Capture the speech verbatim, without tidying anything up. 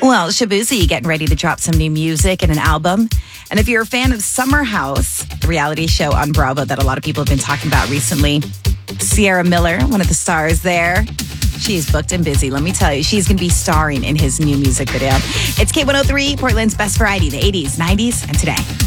Well, Shabuzi getting ready to drop some new music and an album. And if you're a fan of Summer House, the reality show on Bravo that a lot of people have been talking about recently, Sierra Miller, one of the stars there, she's booked and busy. Let me tell you, she's going to be starring in his new music video. It's K one oh three, Portland's best variety, the eighties, nineties, and today.